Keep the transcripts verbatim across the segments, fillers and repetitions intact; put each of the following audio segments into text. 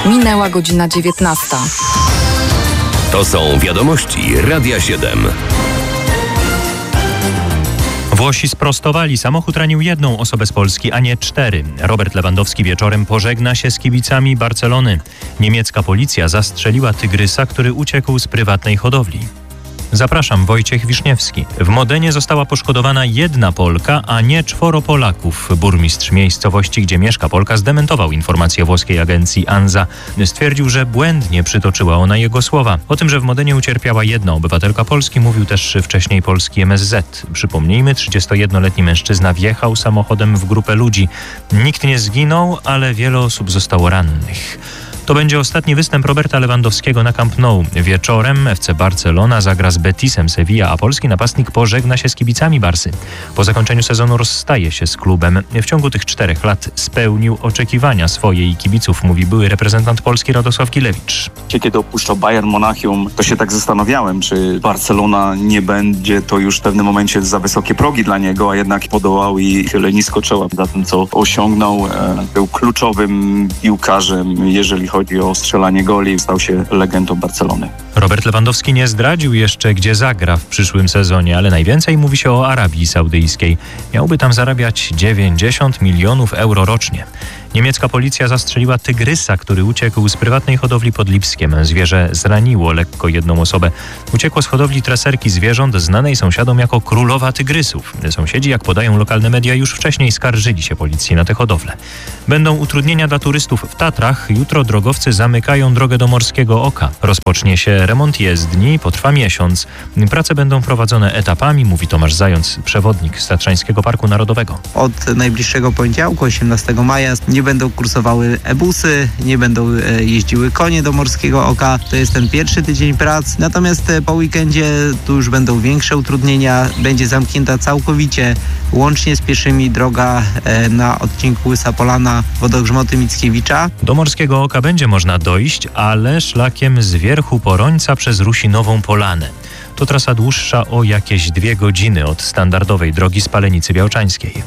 Minęła godzina dziewiętnasta. To są wiadomości Radia siedem. Włosi sprostowali. Samochód ranił jedną osobę z Polski, a nie cztery. Robert Lewandowski wieczorem pożegna się z kibicami Barcelony. Niemiecka policja zastrzeliła tygrysa, który uciekł z prywatnej hodowli. Zapraszam, Wojciech Wiszniewski. W Modenie została poszkodowana jedna Polka, a nie czworo Polaków. Burmistrz miejscowości, gdzie mieszka Polka, zdementował informację włoskiej agencji ANSA. Stwierdził, że błędnie przytoczyła ona jego słowa. O tym, że w Modenie ucierpiała jedna obywatelka Polski, mówił też wcześniej polski M S Z. Przypomnijmy, trzydziestojednoletni mężczyzna wjechał samochodem w grupę ludzi. Nikt nie zginął, ale wiele osób zostało rannych. To będzie ostatni występ Roberta Lewandowskiego na Camp Nou. Wieczorem F C Barcelona zagra z Betisem Sevilla, a polski napastnik pożegna się z kibicami Barsy. Po zakończeniu sezonu rozstaje się z klubem. W ciągu tych czterech lat spełnił oczekiwania swoje i kibiców, mówi były reprezentant Polski Radosław Gilewicz. Kiedy opuszczał Bayern Monachium, to się tak zastanawiałem, czy Barcelona nie będzie to już w pewnym momencie za wysokie progi dla niego, a jednak podołał i tyle nisko czoła za tym, co osiągnął. Był kluczowym piłkarzem, jeżeli chodzi o strzelanie goli, stał się legendą Barcelony. Robert Lewandowski nie zdradził jeszcze, gdzie zagra w przyszłym sezonie, ale najwięcej mówi się o Arabii Saudyjskiej. Miałby tam zarabiać dziewięćdziesiąt milionów euro rocznie. Niemiecka policja zastrzeliła tygrysa, który uciekł z prywatnej hodowli pod Lipskiem. Zwierzę zraniło lekko jedną osobę. Uciekło z hodowli treserki zwierząt znanej sąsiadom jako królowa tygrysów. Sąsiedzi, jak podają lokalne media, już wcześniej skarżyli się policji na tę hodowlę. Będą utrudnienia dla turystów w Tatrach. Jutro drogowcy zamykają drogę do Morskiego Oka. Rozpocznie się remont jezdni, potrwa miesiąc. Prace będą prowadzone etapami, mówi Tomasz Zając, przewodnik z Tatrzańskiego Parku Narodowego. Od najbliższego poniedziałku, osiemnastego maja, nie będą kursowały e-busy, nie będą jeździły konie do Morskiego Oka. To jest ten pierwszy tydzień prac. Natomiast po weekendzie tu już będą większe utrudnienia. Będzie zamknięta całkowicie, łącznie z pieszymi, droga na odcinku Łysa Polana, Wodogrzmoty Mickiewicza. Do Morskiego Oka będzie można dojść, ale szlakiem z Wierchu Porońca przez Rusinową Polanę. To trasa dłuższa o jakieś dwie godziny od standardowej drogi Spalenicy Białczańskiej.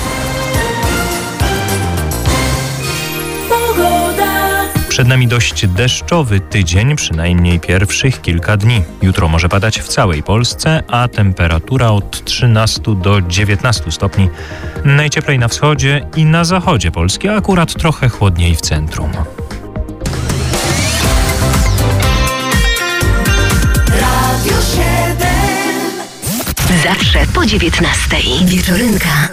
Przed nami dość deszczowy tydzień, przynajmniej pierwszych kilka dni. Jutro może padać w całej Polsce, a temperatura od trzynastu do dziewiętnastu stopni. Najcieplej na wschodzie i na zachodzie Polski, a akurat trochę chłodniej w centrum. Zawsze po dziewiętnastej. Wieczorynka.